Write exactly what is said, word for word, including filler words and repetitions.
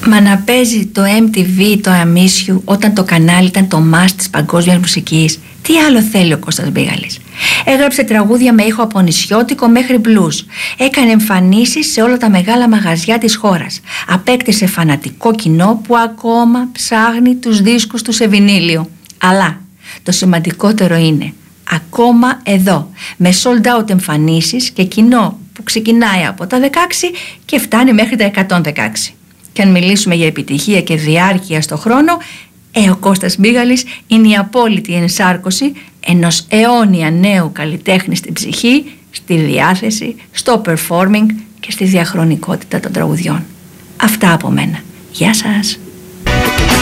Μα να παίζει το εμ τι βι, το I Miss You, όταν το κανάλι ήταν το must της παγκόσμιας μουσικής. Τι άλλο θέλει ο Κώστας Μπίγαλης? Έγραψε τραγούδια με ήχο από νησιώτικο μέχρι blues. Έκανε εμφανίσεις σε όλα τα μεγάλα μαγαζιά της χώρας. Απέκτησε φανατικό κοινό που ακόμα ψάχνει τους δίσκους του σε βινίλιο. Αλλά το σημαντικότερο είναι, ακόμα εδώ, με sold out εμφανίσεις και κοινό που ξεκινάει από τα δεκαέξι και φτάνει μέχρι τα εκατόν δεκαέξι. Και αν μιλήσουμε για επιτυχία και διάρκεια στο χρόνο, ε, ο Κώστας Μπίγαλης είναι η απόλυτη ενσάρκωση ενός αιώνια νέου καλλιτέχνη στην ψυχή, στη διάθεση, στο performing και στη διαχρονικότητα των τραγουδιών. Αυτά από μένα. Γεια σας.